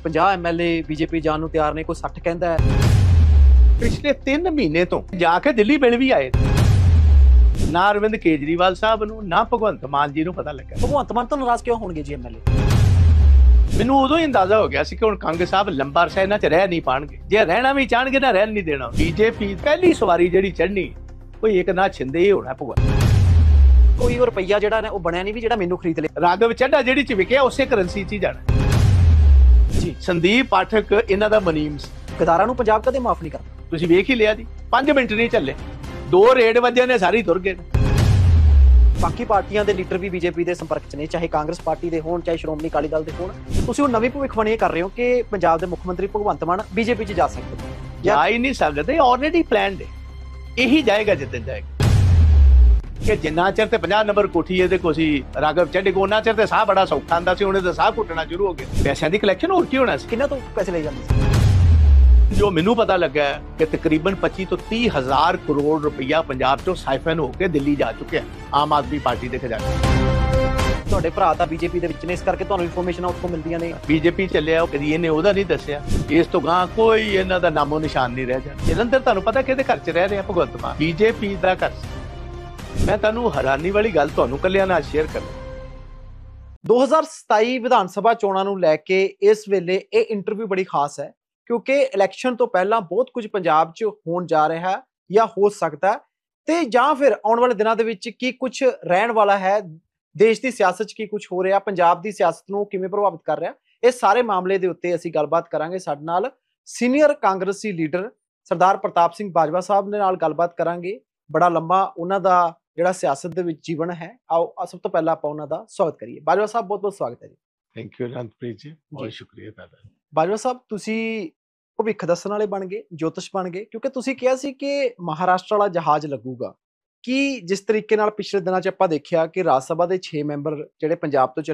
50 MLA BJP ਜਾਣ ਨੂੰ ਤਿਆਰ ਨੇ, ਕੋਈ 60 ਕਹਿੰਦਾ ਹੈ। ਪਿਛਲੇ 3 ਮਹੀਨੇ ਤੋਂ ਜਾ ਕੇ ਦਿੱਲੀ ਮਿਲ ਵੀ ਆਏ ਨਾ ਅਰਵਿੰਦ ਕੇਜਰੀਵਾਲ ਸਾਹਿਬ ਨੂੰ, ਨਾ ਭਗਵੰਤ ਮਾਨ ਜੀ ਨੂੰ ਪਤਾ ਲੱਗਾ। ਭਗਵੰਤ ਮਾਨ ਤੋਂ ਨਾਰਾਜ਼ ਕਿਉਂ ਹੋਣਗੇ ਜੀ MLA? ਮੈਨੂੰ ਉਦੋਂ ਹੀ ਅੰਦਾਜ਼ਾ ਹੋ ਗਿਆ ਸੀ ਕਿ ਹੁਣ ਕੰਗ ਸਾਹਿਬ ਲੰਬਾ ਅਰਸਾ ਇਹਨਾਂ 'ਚ ਰਹਿ ਨਹੀਂ ਪਾਣਗੇ। ਜੇ ਰਹਿਣਾ ਵੀ ਚਾਹਣਗੇ ਨਾ ਰਹਿਣ ਨਹੀਂ ਦੇਣਾ। ਬੀਜੇਪੀ ਪਹਿਲੀ ਸਵਾਰੀ ਜਿਹੜੀ ਚੜ੍ਹਨੀ ਕੋਈ ਇੱਕ ਨਾ ਛਿੰਦੇ ਹੀ ਹੋਣਾ ਭਗਵੰਤ। ਕੋਈ ਉਹ ਰੁਪਈਆ ਜਿਹੜਾ ਨੇ ਉਹ ਬਣਿਆ ਨਹੀਂ ਵੀ ਜਿਹੜਾ ਮੈਨੂੰ ਖਰੀਦ ਲੇ। ਰਾਘਵ ਚੱਡਾ ਜਿਹੜੀ ਚ ਵਿਕਿਆ ਉਸੇ ਕਰੰਸੀ 'ਚ ਹੀ ਜਾਣਾ ਜੀ। ਸੰਦੀਪ ਪਾਠਕ ਇਹਨਾਂ ਦਾ ਮਨੀਮ ਸੀ। ਗਦਾਰਾਂ ਨੂੰ ਪੰਜਾਬ ਕਦੇ ਮਾਫ ਨਹੀਂ ਕਰਦਾ। ਤੁਸੀਂ ਵੇਖ ਹੀ ਲਿਆ ਜੀ, 5 ਮਿੰਟ ਨਹੀਂ ਚੱਲੇ 2 ਰੇਡ ਵੱਜੇ ਨੇ, ਸਾਰੀ ਤੁਰ ਗਏ। ਬਾਕੀ ਪਾਰਟੀਆਂ ਦੇ ਲੀਡਰ ਵੀ ਬੀਜੇਪੀ ਦੇ ਸੰਪਰਕ 'ਚ ਨੇ, ਚਾਹੇ ਕਾਂਗਰਸ ਪਾਰਟੀ ਦੇ ਹੋਣ, ਚਾਹੇ ਸ਼੍ਰੋਮਣੀ ਅਕਾਲੀ ਦਲ ਦੇ ਹੋਣ। ਤੁਸੀਂ ਉਹ ਨਵੀਂ ਭਵਿੱਖਬਾਣੀ ਇਹ ਕਰ ਰਹੇ ਹੋ ਕਿ ਪੰਜਾਬ ਦੇ ਮੁੱਖ ਮੰਤਰੀ ਭਗਵੰਤ ਮਾਨ ਬੀਜੇਪੀ 'ਚ ਜਾ ਸਕਦੇ ਨੇ। ਜਾ ਹੀ ਨਹੀਂ ਸਕਦੇ, ਆਲਰੇਡੀ ਪਲਾਨਡ ਹੈ। ਇਹੀ ਜਾਏਗਾ ਜਿੱਦਣ ਜਾਏਗਾ ਕਿ ਜਿੰਨਾ ਚਿਰ ਤੇ 50 ਨੰਬਰ ਕੋਠੀ ਇਹਦੇ ਕੋਲ ਸੀ ਰਾਘਵ ਚੱਡੇ ਕੋ, ਉਹਨਾਂ ਚਿਰ ਤੇ ਸਾਹ ਬੜਾ ਸੌਖਾ ਆਂਦਾ ਸੀ, ਉਹਨੇ ਤਾਂ ਸਾਹ ਘੁੱਟਣਾ ਸ਼ੁਰੂ ਹੋ ਗਿਆ। ਪੈਸਿਆਂ ਦੀ ਕਲੈਕਸ਼ਨ ਹੋਰ ਕੀ ਹੋਣਾ ਸੀ? ਕਿੰਨਾ ਤੋਂ ਪੈਸੇ ਲਈ ਜਾਂਦੇ ਸੀ? ਜੋ ਮੈਨੂੰ ਪਤਾ ਲੱਗਾ ਹੈ ਕਿ ਤਕਰੀਬਨ 25 ਤੋਂ 30 ਹਜ਼ਾਰ ਕਰੋੜ ਰੁਪਈਆ ਪੰਜਾਬ ਚੋਂ ਸਾਈਫਨ ਹੋ ਕੇ ਦਿੱਲੀ ਜਾ ਚੁੱਕਿਆ ਆਮ ਆਦਮੀ ਪਾਰਟੀ ਦੇ ਖਜ਼ਾਨੇ। ਤੁਹਾਡੇ ਭਰਾ ਤਾਂ ਬੀਜੇਪੀ ਦੇ ਵਿੱਚ ਨੇ, ਇਸ ਕਰਕੇ ਤੁਹਾਨੂੰ ਇਨਫੋਰਮੇਸ਼ਨਾਂ ਉੱਥੋਂ ਮਿਲਦੀਆਂ ਨੇ। ਬੀਜੇਪੀ ਚੱਲਿਆ, ਉਹ ਕਦੀ ਇਹਨੇ ਉਹਦਾ ਨਹੀਂ ਦੱਸਿਆ। ਇਸ ਤੋਂ ਗਾਂ ਕੋਈ ਇਹਨਾਂ ਦਾ ਨਾਮੋ ਨਿਸ਼ਾਨ ਨਹੀਂ ਰਹਿ ਜਾਂਦਾ। ਜਲੰਧਰ ਤੁਹਾਨੂੰ ਪਤਾ ਕਿਹਦੇ ਘਰ 'ਚ ਰਹਿ ਰਿਹਾ? ਭਗਵੰਤ ਮਾਨ, ਬੀਜੇਪੀ ਦਾ ਘਰ। ਮੈਂ ਤੁਹਾਨੂੰ ਹੈਰਾਨੀ ਵਾਲੀ ਗੱਲ ਤੁਹਾਨੂੰ ਕੱਲਿਆਂ ਨਾਲ ਸ਼ੇਅਰ ਕਰਾਂ। 2027 ਵਿਧਾਨ ਸਭਾ ਚੋਣਾਂ ਨੂੰ ਲੈ ਕੇ ਇਸ ਵੇਲੇ ਇਹ ਇੰਟਰਵਿਊ ਬੜੀ ਖਾਸ ਹੈ, ਕਿਉਂਕਿ ਇਲੈਕਸ਼ਨ ਤੋਂ ਪਹਿਲਾਂ ਬਹੁਤ ਕੁਝ ਪੰਜਾਬ 'ਚ ਹੋਣ ਜਾ ਰਿਹਾ ਹੈ ਜਾਂ ਹੋ ਸਕਦਾ ਹੈ, ਤੇ ਜਾਂ ਫਿਰ ਆਉਣ ਵਾਲੇ ਦਿਨਾਂ ਦੇ ਵਿੱਚ ਕੀ ਕੁਝ ਰਹਿਣ ਵਾਲਾ ਹੈ, ਦੇਸ਼ ਦੀ ਸਿਆਸਤ 'ਚ ਕੀ ਕੁਝ ਹੋ ਰਿਹਾ, ਪੰਜਾਬ ਦੀ ਸਿਆਸਤ ਨੂੰ ਕਿਵੇਂ ਪ੍ਰਭਾਵਿਤ ਕਰ ਰਿਹਾ। ਇਹ ਸਾਰੇ ਮਾਮਲੇ ਦੇ ਉੱਤੇ ਅਸੀਂ ਗੱਲਬਾਤ ਕਰਾਂਗੇ। ਸਾਡੇ ਨਾਲ ਸੀਨੀਅਰ ਕਾਂਗਰਸੀ ਲੀਡਰ ਸਰਦਾਰ ਪ੍ਰਤਾਪ ਸਿੰਘ ਬਾਜਵਾ ਸਾਹਿਬ ਦੇ ਨਾਲ ਗੱਲਬਾਤ ਕਰਾਂਗੇ। ਬੜਾ ਲੰਬਾ ਉਹਨਾਂ ਦਾ ਜਿਹੜਾ ਸਿਆਸਤ ਦੇ ਵਿੱਚ ਜੀਵਨ ਹੈ। ਆਓ ਸਭ ਤੋਂ ਪਹਿਲਾਂ ਆਪਾਂ ਉਹਨਾਂ ਦਾ ਸਵਾਗਤ ਕਰੀਏ। ਬਾਜਵਾ ਸਾਹਿਬ, ਬਹੁਤ ਬਹੁਤ ਸਵਾਗਤ ਹੈ ਜੀ। ਥੈਂਕ ਯੂ ਅਨੰਦਪ੍ਰੀਤ ਜੀ, ਬਹੁਤ ਸ਼ੁਕਰੀਆ ਤੁਹਾਡਾ। ਬਾਜਵਾ ਸਾਹਿਬ, ਤੁਸੀਂ ਭਵਿੱਖ ਦੱਸਣ ਵਾਲੇ ਬਣ ਗਏ, ਜੋਤਿਸ਼ ਬਣ ਗਏ, ਕਿਉਂਕਿ ਤੁਸੀਂ ਕਿਹਾ ਸੀ ਕਿ ਮਹਾਰਾਸ਼ਟਰ ਵਾਲਾ ਜਹਾਜ਼ ਲੱਗੂਗਾ। ਕਿ ਜਿਸ ਤਰੀਕੇ ਨਾਲ ਪਿਛਲੇ ਦਿਨਾਂ 'ਚ ਆਪਾਂ ਦੇਖਿਆ ਕਿ ਰਾਜ ਸਭਾ ਦੇ 6 ਮੈਂਬਰ ਜਿਹੜੇ ਪੰਜਾਬ ਤੋਂ